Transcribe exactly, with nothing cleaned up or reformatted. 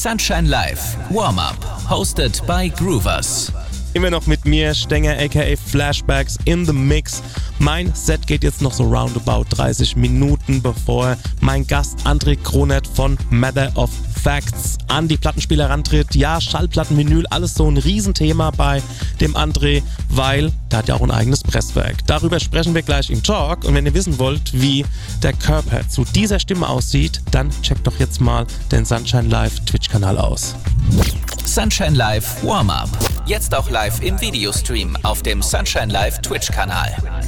Sunshine Live Warm-Up, hosted by Groovers. Immer noch mit mir, Stenger aka Flashbacks in the Mix. Mein Set geht jetzt noch so roundabout dreißig Minuten, bevor mein Gast André Kronert von Matter of Facts an die Plattenspieler rantritt. Ja, Schallplatten, Vinyl, alles so ein Riesenthema bei dem André, weil der hat ja auch ein eigenes Presswerk. Darüber sprechen wir gleich im Talk, und wenn ihr wissen wollt, wie der Körper zu dieser Stimme aussieht, dann checkt doch jetzt mal den Sunshine Live Twitch-Kanal aus. Sunshine Live Warm-Up. Jetzt auch live im Videostream auf dem Sunshine Live Twitch-Kanal.